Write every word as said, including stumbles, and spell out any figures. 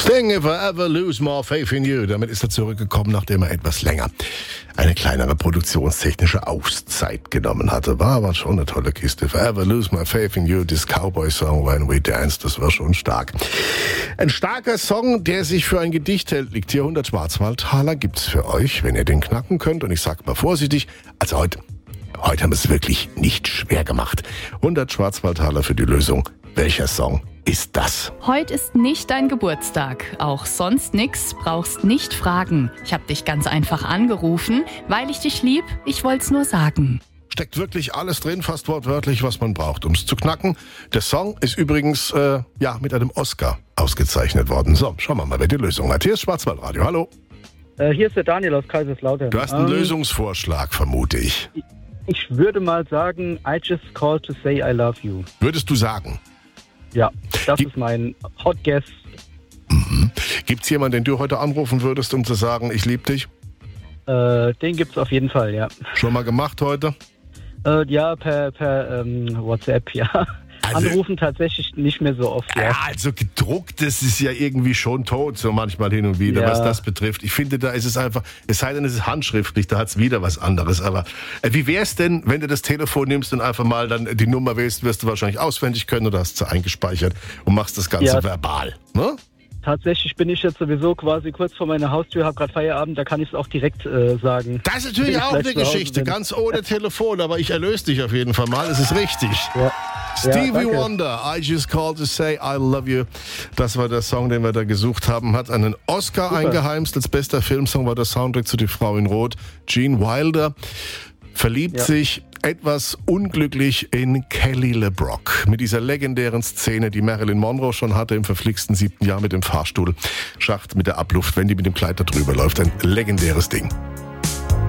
Sting If I Ever Lose My Faith in You. Damit ist er zurückgekommen, nachdem er etwas länger eine kleinere produktionstechnische Auszeit genommen hatte. War aber schon eine tolle Kiste. If I Ever Lose My Faith in You, this Cowboy-Song When We Dance, das war schon stark. Ein starker Song, der sich für ein Gedicht hält, liegt hier. hundert Schwarzwaldtaler gibt's für euch, wenn ihr den knacken könnt. Und ich sag mal vorsichtig, also heute, heute haben wir es wirklich nicht schwer gemacht. hundert Schwarzwaldtaler für die Lösung. Welcher Song ist das? Heute ist nicht dein Geburtstag. Auch sonst nix, brauchst nicht fragen. Ich hab dich ganz einfach angerufen, weil ich dich lieb, ich wollt's nur sagen. Steckt wirklich alles drin, fast wortwörtlich, was man braucht, um es zu knacken. Der Song ist übrigens äh, ja mit einem Oscar ausgezeichnet worden. So, schauen wir mal, wer die Lösung hat. Hier ist Schwarzwaldradio, hallo. Äh, hier ist der Daniel aus Kaiserslautern. Du hast einen ähm, Lösungsvorschlag, vermute ich. Ich würde mal sagen, I just called to say I love you. Würdest du sagen? Ja, das Gib- ist mein Hot Guess. Mhm. Gibt es jemanden, den du heute anrufen würdest, um zu sagen, ich liebe dich? Äh, den gibt's auf jeden Fall, ja. Schon mal gemacht heute? Äh, ja, per, per ähm, WhatsApp, ja. Also- Anrufen tatsächlich nicht mehr so oft, ja. Ja, also gedruckt, das ist ja irgendwie schon tot, so manchmal hin und wieder, Ja. was das betrifft. Ich finde, da ist es einfach, es sei denn, es ist handschriftlich, da hat es wieder was anderes. Aber äh, wie wär's denn, wenn du das Telefon nimmst und einfach mal dann die Nummer wählst, wirst du wahrscheinlich auswendig können oder hast sie eingespeichert und machst das Ganze Ja. verbal, ne? Tatsächlich bin ich jetzt sowieso quasi kurz vor meiner Haustür, habe gerade Feierabend, da kann ich es auch direkt äh, sagen. Das ist natürlich Wenn ich auch gleich eine zu Hause Geschichte, bin. ganz ohne Telefon, aber ich erlöse dich auf jeden Fall mal, es ist richtig. Ja. Stevie Ja, danke. Wonder, I Just Called to Say I Love You. Das war der Song, den wir da gesucht haben. Hat einen Oscar Super. eingeheimst. Als bester Filmsong war der Soundtrack zu Die Frau in Rot. Gene Wilder verliebt Ja. sich etwas unglücklich in Kelly LeBrock. Mit dieser legendären Szene, die Marilyn Monroe schon hatte im verflixten siebten Jahr mit dem Fahrstuhl. Schacht mit der Abluft, wenn die mit dem Kleid da drüber läuft. Ein legendäres Ding.